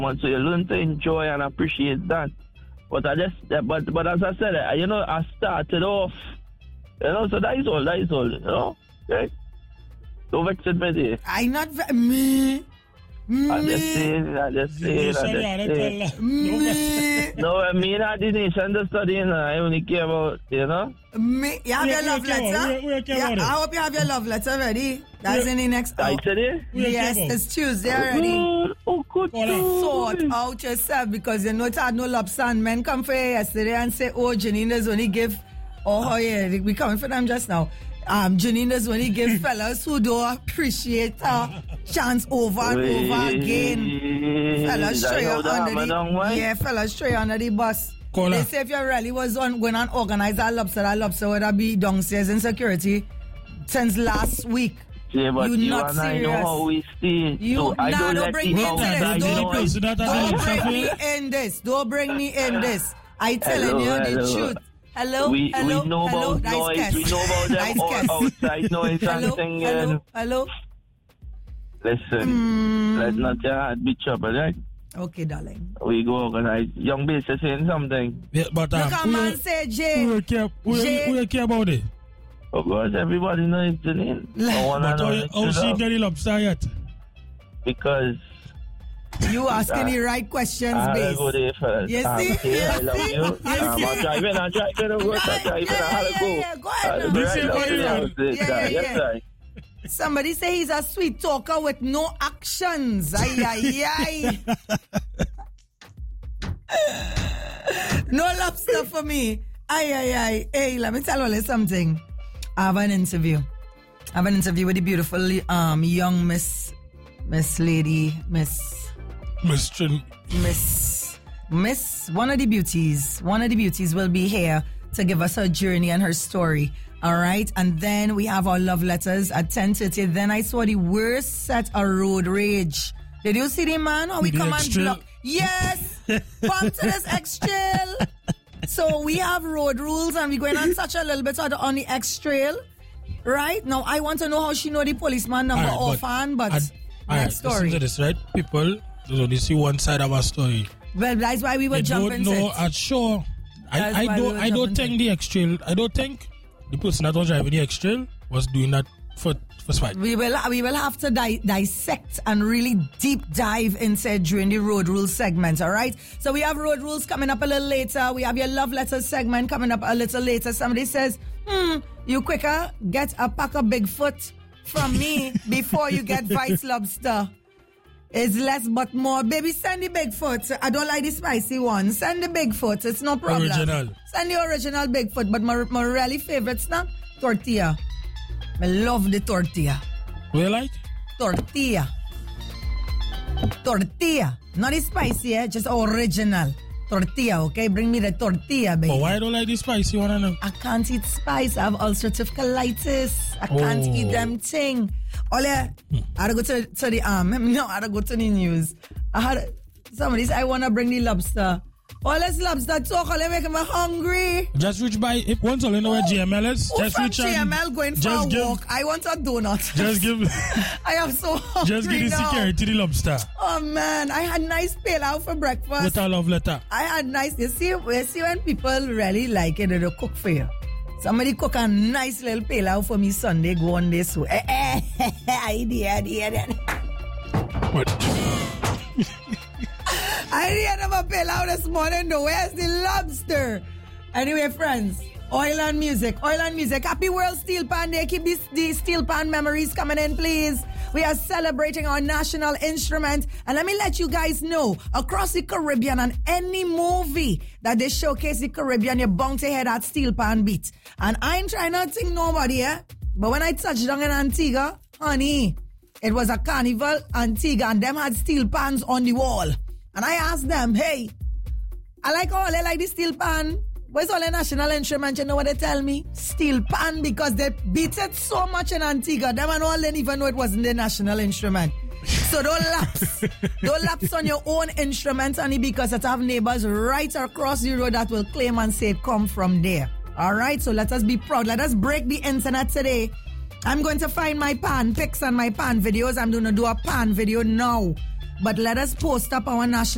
So you learn to enjoy and appreciate that. But as I said, I started off, so that is all, okay? Don't vex it, baby. I'm not me. I just say. No, I mean, I didn't study, I only care about, Me, you have your love letter? I hope you have your love letter ready. That's in the next hour. Today? Yes, it's Tuesday already. Good. Sort out yourself because you know it had no lobster and men come for you yesterday and say, oh, Janina's only give, we coming for them just now. Janina's only give fellas who don't appreciate her chance over and over again. Fellas show you under the bus. They say if you really was going and organize that lobster would have be downstairs in security since last week. Yeah, but you not and serious. I know how we stay. Don't bring me in this. I telling you the truth. Hello. We know about noise. We know about them outside noise and thing. Hello. Listen, let's not your heart be troubled, right? Okay, darling. We go organize. Young Bass is saying something. Yeah, but look at man say Jay. Who care about it? Of course, everybody knows Janine. But how she get the lobster yet? Because you asking the right questions, Bass. Go there first. You see? I love you. I'm driving. I had to go. Yes, Somebody say he's a sweet talker with no actions. Ay. No lobster for me. Ay. Hey, let me tell you something. I have an interview with the beautiful young Miss one of the beauties will be here to give us her journey and her story. All right, and then we have our love letters at 10:30. Then I saw the worst set of road rage. Did you see the man? How we come and block? Yes, come to this X-Trail. So we have road rules, and we're going on such a little bit on the X-Trail. Right now, I want to know how she know the policeman number offhand, but next story. Listen to this, right? People only see one side of our story. Well, that's why we were jumping. They don't know at sure. I don't think the X-Trail. I don't think the person that was driving the X-Trail was doing that for spite. We will have to dissect and really deep dive inside during the road rules segment, all right? So we have road rules coming up a little later. We have your love letters segment coming up a little later. Somebody says, you quicker get a pack of Bigfoot from me before you get Vice Lobster. It's less but more. Baby, send the Bigfoot. I don't like the spicy one. Send the Bigfoot. It's no problem. Original. Send the original Bigfoot. But my really favorite snack, tortilla. I love the tortilla. What you like? Tortilla. Not the spicy, just original. Tortilla, okay? Bring me the tortilla, baby. But why I don't like the spicy one? I know. I can't eat spice. I have ulcerative colitis. I can't eat them thing. I had to go to the I had to go to the news. Somebody said I want to bring the lobster. Let's lobster talk. Let's make me hungry. Just reach by. Once you know where GML is, just reach GML going for a walk. I want a donut. Just give. I am so hungry. Just give the security the lobster. Oh man, I had nice pale out for breakfast. With a love letter. I had nice. You see when people really like it, they cook for you. Somebody cook a nice little pale out for me Sunday. Go on this way. Idea. What? I didn't have a pale out this morning though. Where's the lobster? Anyway, friends, oil and music. Happy World Steel Pan Day. Keep these steel pan memories coming in, please. We are celebrating our national instrument. And let me let you guys know, across the Caribbean and any movie that they showcase the Caribbean, you're bound to hear that steel pan beat. And I ain't trying not to think nobody, but when I touched down in Antigua, honey, it was a carnival, Antigua, and them had steel pans on the wall. And I asked them, hey, I like all they like the steel pan. Where's all the national instrument? You know what they tell me? Steel pan, because they beat it so much in Antigua. Them and all didn't even know it wasn't the national instrument. So don't lapse on your own instrument, honey, because it have neighbors right across the road that will claim and say it come from there. All right, so let us be proud. Let us break the internet today. I'm going to find my pan pics and my pan videos. I'm going to do a pan video now. But let us post up our national